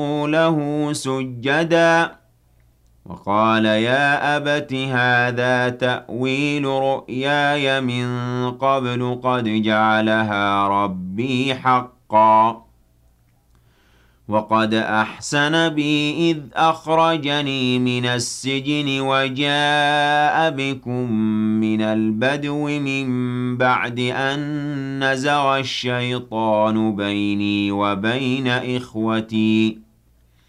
له سجدا وقال يا أبت هذا تأويل رؤياي من قبل قد جعلها ربي حقا وقد أحسن بي إذ أخرجني من السجن وجاء بكم من البدو من بعد أن نزغ الشيطان بيني وبين إخوتي